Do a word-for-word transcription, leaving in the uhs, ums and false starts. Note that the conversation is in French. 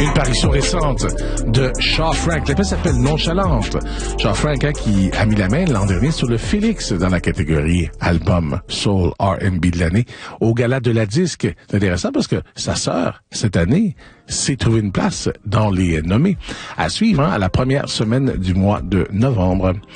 Une parution récente de Shaw Frank. La pièce s'appelle Nonchalante. Shaw Frank hein, qui a mis la main l'an dernier sur le Félix dans la catégorie album Soul R and B de l'année au Gala de la Disque. C'est intéressant parce que sa sœur, cette année, s'est trouvé une place dans les nommés. À suivre hein, à la première semaine du mois de novembre.